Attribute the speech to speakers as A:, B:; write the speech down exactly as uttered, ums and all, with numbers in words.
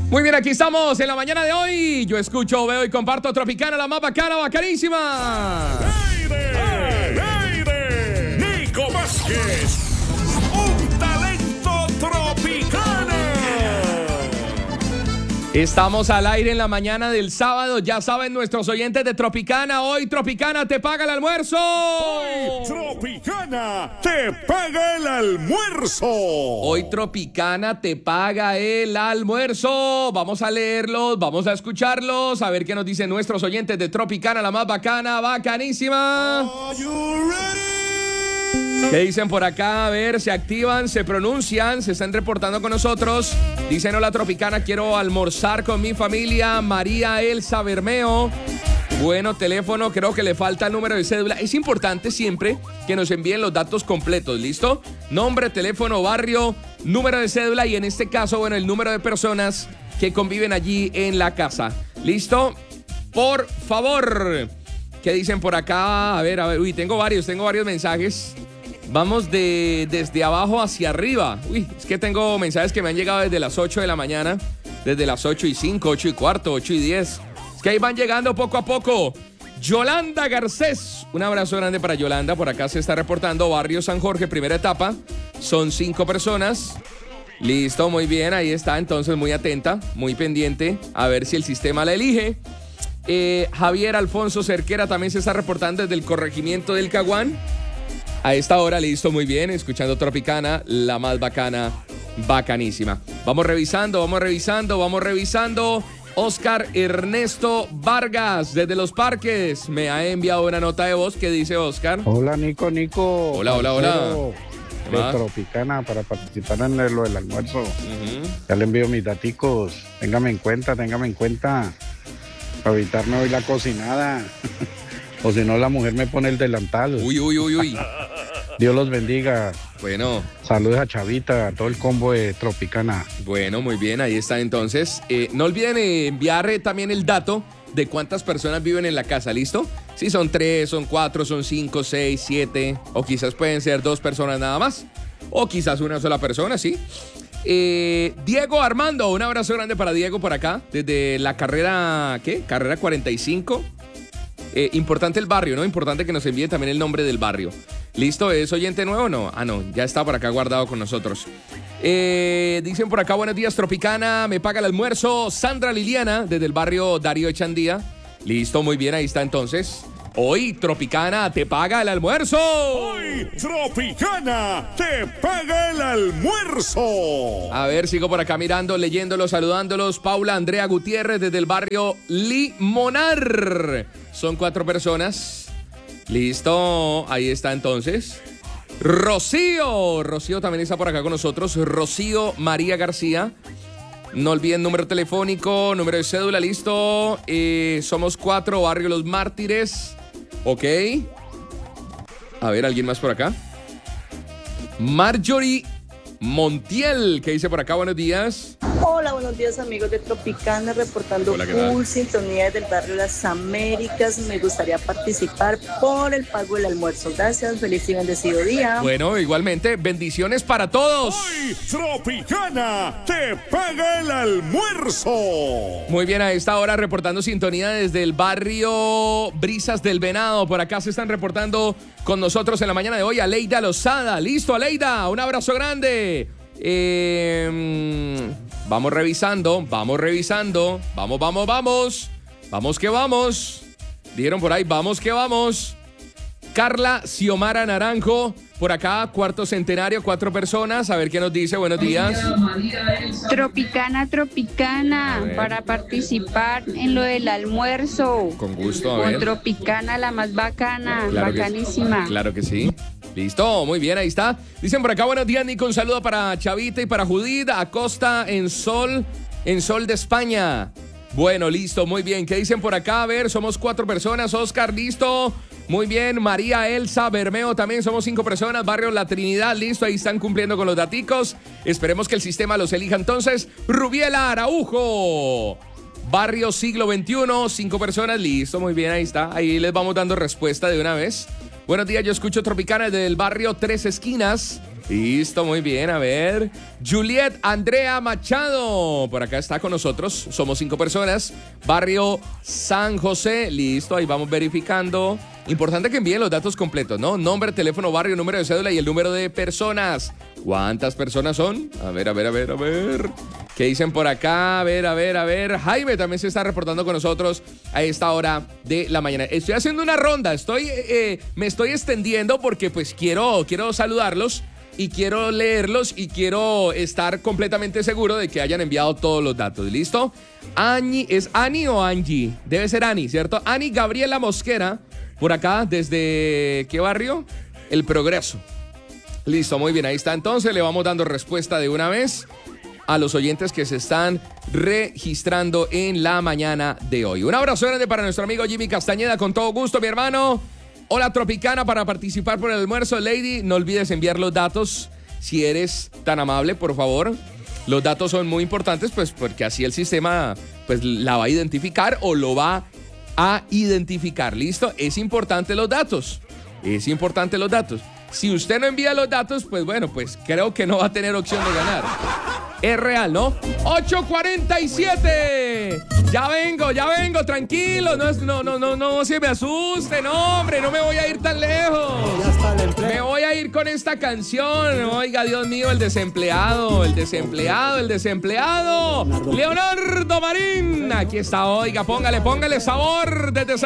A: Muy bien, aquí estamos en la mañana de hoy. Yo escucho, veo y comparto Tropicana, la más bacana, bacanísima.
B: ¡Aire! ¡Aire! ¡Nico Vázquez! ¡Un talento tropicana!
A: Estamos al aire en la mañana del sábado. Ya saben nuestros oyentes de Tropicana. Hoy Tropicana te paga el almuerzo.
B: Hoy Tropicana te paga el almuerzo.
A: Hoy Tropicana te paga el almuerzo. Vamos a leerlos, vamos a escucharlos, a ver qué nos dicen nuestros oyentes de Tropicana, la más bacana, bacanísima.
B: Are you ready?
A: ¿Qué dicen por acá? A ver, se activan, se pronuncian, se están reportando con nosotros. Dicen, hola Tropicana, quiero almorzar con mi familia. María Elsa Bermeo. Bueno, teléfono, creo que le falta el número de cédula. Es importante siempre que nos envíen los datos completos, ¿listo? Nombre, teléfono, barrio, número de cédula y en este caso, bueno, el número de personas que conviven allí en la casa. ¿Listo? Por favor. ¿Qué dicen por acá? A ver, a ver, uy, tengo varios, tengo varios mensajes. Vamos de desde abajo hacia arriba. Uy, es que tengo mensajes que me han llegado desde las ocho de la mañana, desde las ocho y cinco, ocho y cuarto, ocho y diez. Es que ahí van llegando poco a poco. Yolanda Garcés. Un abrazo grande para Yolanda. Por acá se está reportando Barrio San Jorge, primera etapa. Son cinco personas. Listo, muy bien. Ahí está, entonces muy atenta, muy pendiente. A ver si el sistema la elige. Eh, Javier Alfonso Cerquera también se está reportando desde el corregimiento del Caguán. A esta hora, listo, muy bien, escuchando Tropicana, la más bacana, bacanísima. Vamos revisando, vamos revisando, vamos revisando. Oscar Ernesto Vargas, desde Los Parques, me ha enviado una nota de voz que dice Oscar.
C: Hola, Nico, Nico.
A: Hola, hola, hola.
C: De Tropicana para participar en lo del almuerzo. Uh-huh. Ya le envío mis daticos. Téngame en cuenta, téngame en cuenta. Para evitarme hoy la cocinada. O si no, la mujer me pone el delantal.
A: Uy, uy, uy, uy.
C: Dios los bendiga.
A: Bueno.
C: Saludos a Chavita, a todo el combo de Tropicana.
A: Bueno, muy bien, ahí está entonces. Eh, no olviden eh, enviar eh, también el dato de cuántas personas viven en la casa, ¿listo? Si son tres, son cuatro, son cinco, seis, siete, o quizás pueden ser dos personas nada más. O quizás una sola persona, ¿sí? Eh, Diego Armando, un abrazo grande para Diego por acá, desde la carrera, ¿qué? Carrera cuarenta y cinco. Eh, importante el barrio, ¿no? Importante que nos envíe también el nombre del barrio. ¿Listo? ¿Es oyente nuevo o no? Ah, no, ya está por acá guardado con nosotros. Eh, dicen por acá, buenos días, Tropicana, me paga el almuerzo. Sandra Liliana, desde el barrio Darío Echandía. Listo, muy bien, ahí está entonces. Hoy Tropicana te paga el almuerzo.
B: Hoy Tropicana te paga el almuerzo.
A: A ver, sigo por acá mirando, leyéndolos, saludándolos. Paula Andrea Gutiérrez desde el barrio Limonar. Son cuatro personas. Listo, ahí está entonces. Rocío. Rocío también está por acá con nosotros. Rocío María García. No olviden número telefónico, número de cédula, listo. Eh, somos cuatro, barrio Los Mártires. Ok. A ver, ¿alguien más por acá? Marjorie Montiel, ¿qué dice por acá? Buenos días.
D: Hola, buenos días amigos de Tropicana, reportando
A: Hola,
D: full sintonía del barrio Las Américas. Me gustaría participar por el pago del almuerzo. Gracias, feliz y bendecido día.
A: Bueno, igualmente, bendiciones para todos.
B: Hoy Tropicana te paga el almuerzo.
A: Muy bien, a esta hora reportando sintonía desde el barrio Brisas del Venado. Por acá se están reportando con nosotros en la mañana de hoy Aleida Lozada. Listo, Aleida, un abrazo grande. Eh, vamos revisando, vamos revisando. Vamos, vamos, vamos. Vamos que vamos. Dijeron por ahí, vamos que vamos. Carla Xiomara Naranjo, por acá, cuarto centenario, cuatro personas. A ver qué nos dice, buenos días.
E: Tropicana, Tropicana, para participar en lo del almuerzo.
A: Con gusto, a
E: Con
A: ver.
E: Tropicana, la más bacana,
A: Claro que-
E: bacanísima.
A: Claro que sí. Listo, muy bien, ahí está. Dicen por acá, buenos días, Nico. Un saludo para Chavita y para Judith Acosta en Sol, en Sol de España. Bueno, listo, muy bien. ¿Qué dicen por acá? A ver, somos cuatro personas. Oscar, listo. Muy bien. María Elsa Bermeo también, somos cinco personas. Barrio La Trinidad, listo. Ahí están cumpliendo con los daticos. Esperemos que el sistema los elija entonces. Rubiela Araujo. Barrio Siglo veintiuno, cinco personas, listo, muy bien, ahí está. Ahí les vamos dando respuesta de una vez. Buenos días, yo escucho Tropicana desde el barrio Tres Esquinas. Listo, muy bien, a ver. Juliet Andrea Machado, por acá está con nosotros. Somos cinco personas. Barrio San José, listo, ahí vamos verificando. Importante que envíen los datos completos, ¿no? Nombre, teléfono, barrio, número de cédula y el número de personas. ¿Cuántas personas son? A ver, a ver, a ver, a ver. ¿Qué dicen por acá? A ver, a ver, a ver. Jaime también se está reportando con nosotros a esta hora de la mañana. Estoy haciendo una ronda, estoy, eh, me estoy extendiendo porque pues quiero, quiero saludarlos. Y quiero leerlos y quiero estar completamente seguro de que hayan enviado todos los datos. ¿Listo? Ani, ¿es Ani o Angie? Debe ser Ani, ¿cierto? Ani Gabriela Mosquera, por acá, ¿desde qué barrio? El Progreso. Listo, muy bien, ahí está. Entonces le vamos dando respuesta de una vez a los oyentes que se están registrando en la mañana de hoy. Un abrazo grande para nuestro amigo Jimmy Castañeda, con todo gusto, mi hermano. Hola Tropicana, para participar por el almuerzo, Lady, no olvides enviar los datos si eres tan amable, por favor. Los datos son muy importantes, pues porque así el sistema pues la va a identificar o lo va a identificar. ¿Listo? Es importante los datos. Es importante los datos. Si usted no envía los datos, pues bueno, pues creo que no va a tener opción de ganar. Es real, ¿no? ocho cuarenta y siete. Ya vengo, ya vengo, tranquilo. No, no, no, no, no se me asuste, no, hombre, no me voy a ir tan lejos.
F: Ya está el empleo.
A: Me voy a ir con esta canción. Oiga, Dios mío, el desempleado, el desempleado, el desempleado. Leonardo Marín. Aquí está, oiga, póngale, póngale sabor desde